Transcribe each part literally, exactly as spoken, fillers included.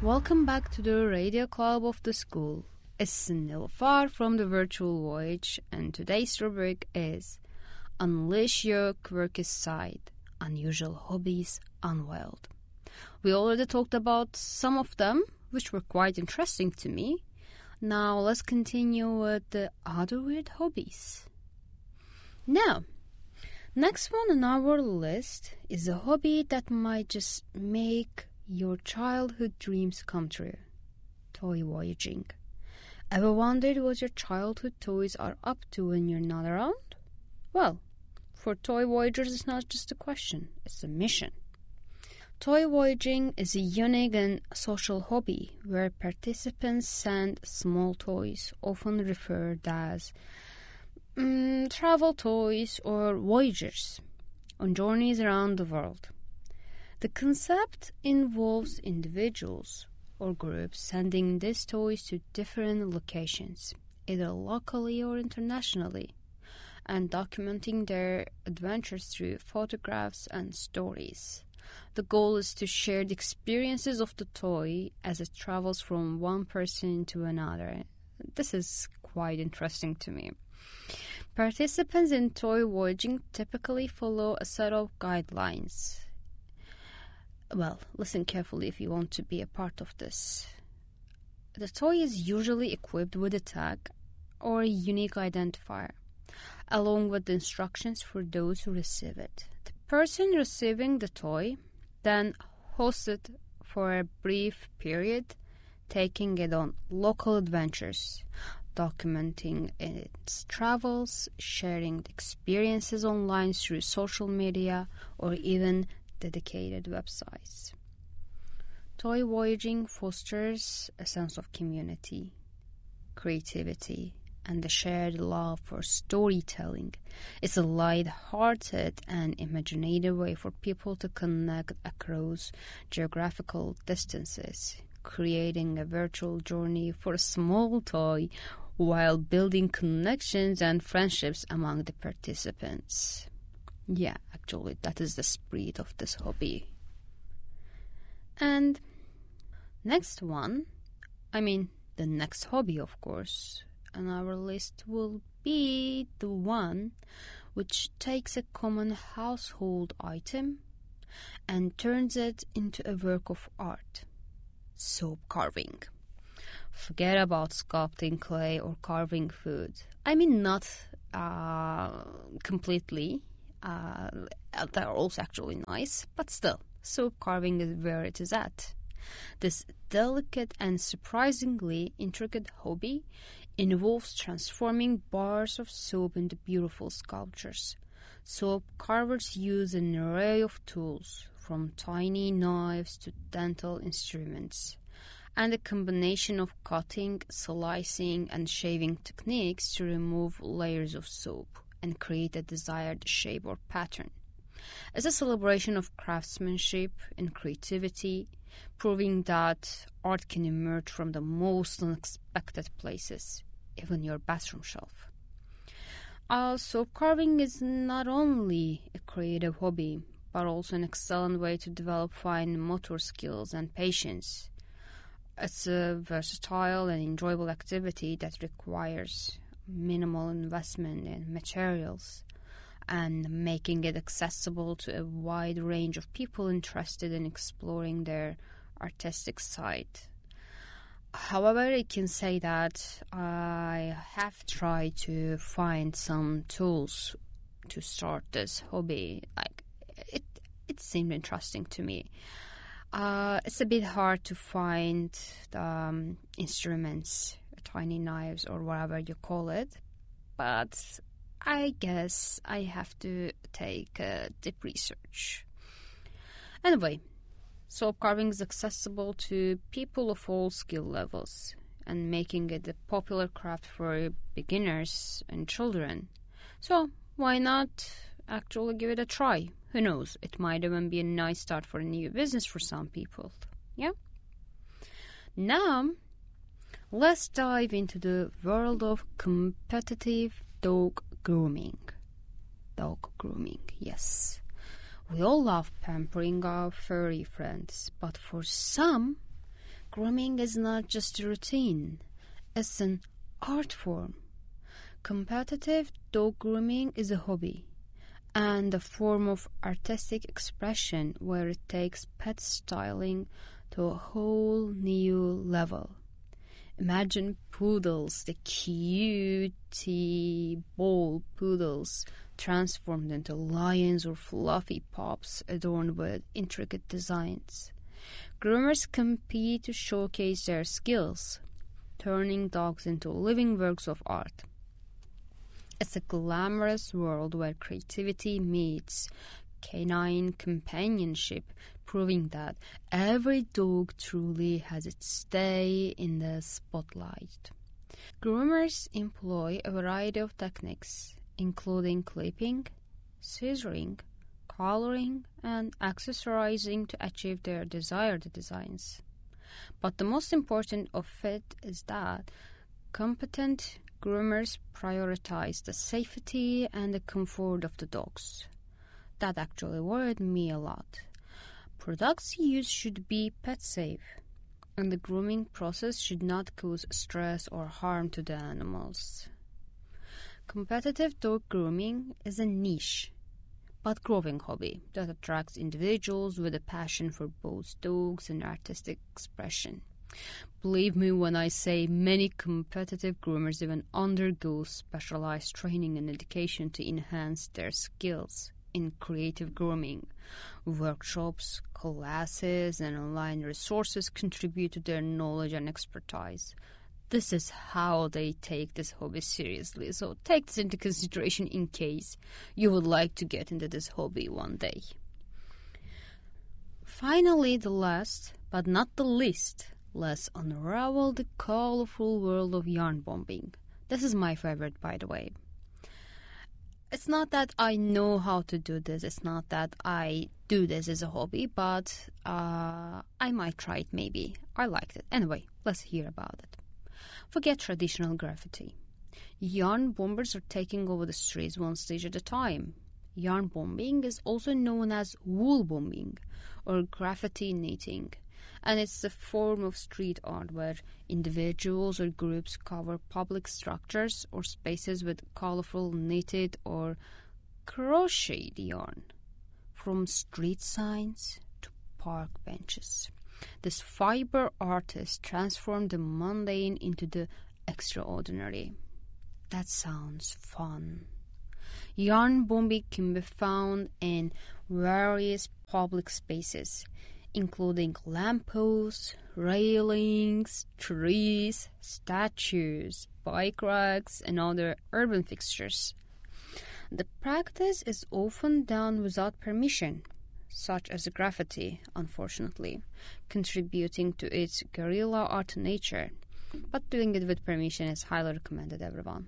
Welcome back to the Radio Club of the school. It's Nilfar from the Virtual Voyage, and today's rubric is Unleash Your Quirky Side, Unusual Hobbies Unveiled. We already talked about some of them, which were quite interesting to me. Now let's continue with the other weird hobbies. Now, next one on our list is a hobby that might just make your childhood dreams come true. Toy voyaging. Ever wondered what your childhood toys are up to when you're not around? Well, for toy voyagers, it's not just a question, it's a mission. Toy voyaging is a unique and social hobby where participants send small toys, often referred as um, travel toys or voyagers, on journeys around the world. The concept involves individuals or groups sending these toys to different locations, either locally or internationally, and documenting their adventures through photographs and stories. The goal is to share the experiences of the toy as it travels from one person to another. This is quite interesting to me. Participants in toy voyaging typically follow a set of guidelines. Well, listen carefully if you want to be a part of this. The toy is usually equipped with a tag or a unique identifier, along with the instructions for those who receive it. The person receiving the toy then hosts it for a brief period, taking it on local adventures, documenting its travels, sharing the experiences online through social media, or even dedicated websites. Toy voyaging fosters a sense of community, creativity, and a shared love for storytelling. It's a light-hearted and imaginative way for people to connect across geographical distances, creating a virtual journey for a small toy while building connections and friendships among the participants. Yeah, actually, that is the spirit of this hobby. And next one, I mean, the next hobby, of course, on our list will be the one which takes a common household item and turns it into a work of art. Soap carving. Forget about sculpting clay or carving food. I mean, not uh, completely. Uh, they're also actually nice, but still, soap carving is where it is at. This delicate and surprisingly intricate hobby involves transforming bars of soap into beautiful sculptures. Soap carvers use an array of tools, from tiny knives to dental instruments, and a combination of cutting, slicing, and shaving techniques to remove layers of soap and create a desired shape or pattern. As a celebration of craftsmanship and creativity, proving that art can emerge from the most unexpected places, even your bathroom shelf. Uh, soap carving is not only a creative hobby, but also an excellent way to develop fine motor skills and patience. It's a versatile and enjoyable activity that requires minimal investment in materials and making it accessible to a wide range of people interested in exploring their artistic side. However, I can say that I have tried to find some tools to start this hobby. Like it, it seemed interesting to me. Uh, it's a bit hard to find the um, instruments, tiny knives or whatever you call it, but I guess I have to take a deep research. Anyway, soap carving is accessible to people of all skill levels and making it a popular craft for beginners and children. So why not actually give it a try? Who knows, it might even be a nice start for a new business for some people. Yeah? Now, let's dive into the world of competitive dog grooming. Dog grooming, yes. We all love pampering our furry friends, but for some, grooming is not just a routine, it's an art form. Competitive dog grooming is a hobby and a form of artistic expression where it takes pet styling to a whole new level. Imagine poodles, the cutie ball poodles, transformed into lions or fluffy pups adorned with intricate designs. Groomers compete to showcase their skills, turning dogs into living works of art. It's a glamorous world where creativity meets canine companionship, proving that every dog truly has its day in the spotlight. Groomers employ a variety of techniques, including clipping, scissoring, coloring, and accessorizing to achieve their desired designs. But the most important of it is that competent groomers prioritize the safety and the comfort of the dogs. That actually worried me a lot. Products used should be pet safe, and the grooming process should not cause stress or harm to the animals. Competitive dog grooming is a niche but growing hobby that attracts individuals with a passion for both dogs and artistic expression. Believe me when I say many competitive groomers even undergo specialized training and education to enhance their skills in creative grooming. Workshops, classes, and online resources contribute to their knowledge and expertise. This is how they take this hobby seriously, so take this into consideration in case you would like to get into this hobby one day. Finally, the last, but not the least, let's unravel the colorful world of yarn bombing. This is my favorite, by the way. It's not that I know how to do this, it's not that I do this as a hobby, but uh, I might try it maybe. I liked it. Anyway, let's hear about it. Forget traditional graffiti. Yarn bombers are taking over the streets one stage at a time. Yarn bombing is also known as wool bombing or graffiti knitting, and it's a form of street art where individuals or groups cover public structures or spaces with colorful knitted or crocheted yarn, from street signs to park benches. This fiber artist transformed the mundane into the extraordinary. That sounds fun. Yarn bombing can be found in various public spaces, including lampposts, railings, trees, statues, bike racks, and other urban fixtures. The practice is often done without permission, such as graffiti, unfortunately, contributing to its guerrilla art nature, but doing it with permission is highly recommended, everyone.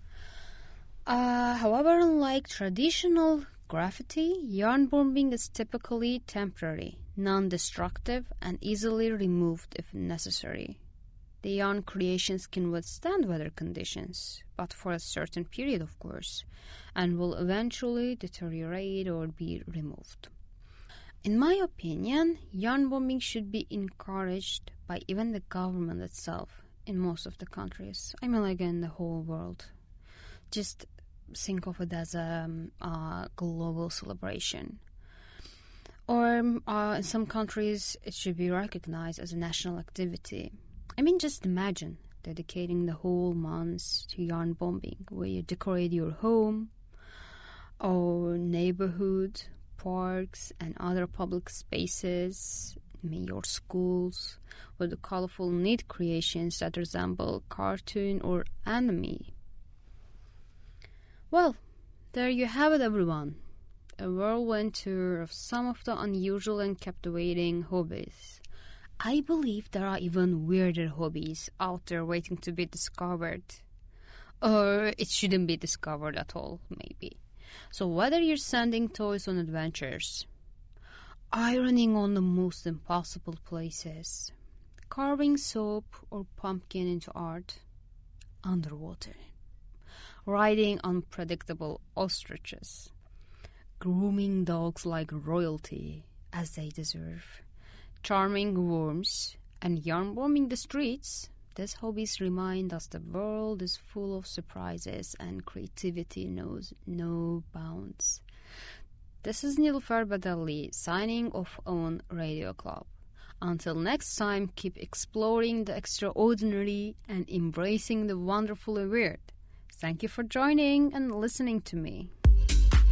Uh, however, unlike traditional graffiti, yarn bombing is typically temporary, non-destructive, and easily removed if necessary. The yarn creations can withstand weather conditions, but for a certain period, of course, and will eventually deteriorate or be removed. In my opinion, yarn bombing should be encouraged by even the government itself in most of the countries. I mean, like in the whole world. Just think of it as a um, uh, global celebration. Or uh, in some countries, it should be recognized as a national activity. I mean, just imagine dedicating the whole month to yarn bombing, where you decorate your home or neighborhood, parks, and other public spaces, your schools, with the colorful knit creations that resemble cartoon or anime. Well, there you have it, everyone. A whirlwind tour of some of the unusual and captivating hobbies. I believe there are even weirder hobbies out there waiting to be discovered. Or it shouldn't be discovered at all, maybe. So whether you're sending toys on adventures, ironing on the most impossible places, carving soap or pumpkin into art, underwater, riding unpredictable ostriches, grooming dogs like royalty, as they deserve, charming worms, and yarn bombing the streets, these hobbies remind us the world is full of surprises and creativity knows no bounds. This is Nilüfer Badalli signing off on Radio Club. Until next time, keep exploring the extraordinary and embracing the wonderfully weird. Thank you for joining and listening to me.